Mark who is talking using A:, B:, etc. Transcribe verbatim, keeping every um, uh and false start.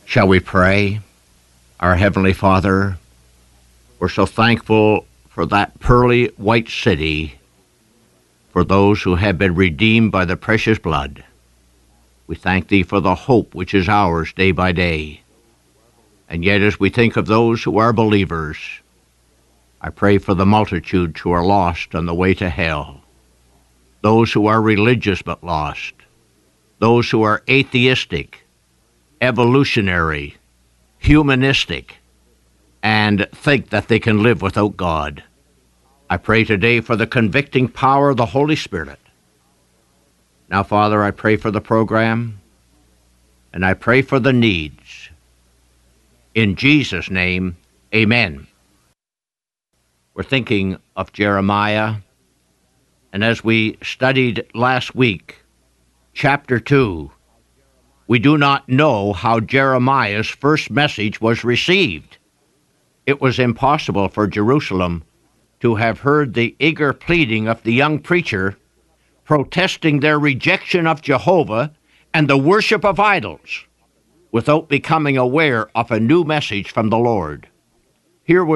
A: Shall we pray? Our Heavenly Father, we're so thankful for that pearly white city, for those who have been redeemed by the precious blood. We thank Thee for the hope which is ours day by day. And yet as we think of those who are believers, I pray for the multitudes who are lost on the way to hell, those who are religious but lost, those who are atheistic, evolutionary, humanistic, and think that they can live without God. I pray today for the convicting power of the Holy Spirit. Now, Father, I pray for the program, and I pray for the needs. In Jesus' name, amen. We're thinking of Jeremiah, and as we studied last week, chapter two, we do not know how Jeremiah's first message was received. It was impossible for Jerusalem to have heard the eager pleading of the young preacher protesting their rejection of Jehovah and the worship of idols without becoming aware of a new message from the Lord. Here was